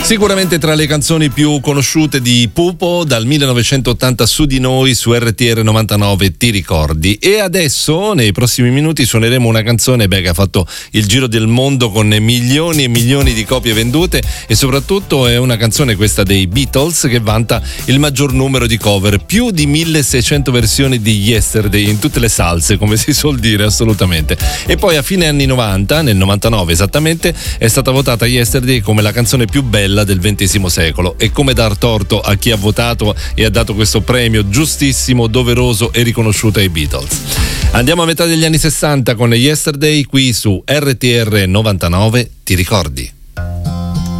Sicuramente tra le canzoni più conosciute di Pupo, dal 1980 Su di noi, su RTR 99, Ti ricordi. E adesso nei prossimi minuti suoneremo una canzone che ha fatto il giro del mondo con milioni e milioni di copie vendute, e soprattutto è una canzone, questa dei Beatles, che vanta il maggior numero di cover, più di 1600 versioni di Yesterday in tutte le salse, come si suol dire, assolutamente. E poi a fine anni 90, nel 99 esattamente, è stata votata Yesterday come la canzone più bella del XX secolo, e come dar torto a chi ha votato e ha dato questo premio giustissimo, doveroso e riconosciuto ai Beatles. Andiamo a metà degli anni 60 con Yesterday qui su RTR 99, Ti ricordi?